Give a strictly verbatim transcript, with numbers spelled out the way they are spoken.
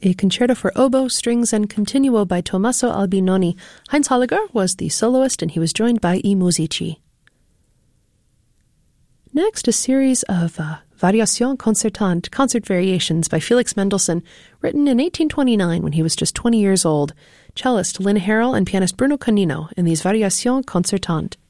a concerto for oboe, strings, and continuo by Tommaso Albinoni. Heinz Holliger was the soloist, and he was joined by I Musici. Next, a series of uh, Variations concertantes, concert variations by Felix Mendelssohn, written in eighteen twenty-nine when he was just twenty years old. Cellist Lynn Harrell and pianist Bruno Canino in these Variations concertantes.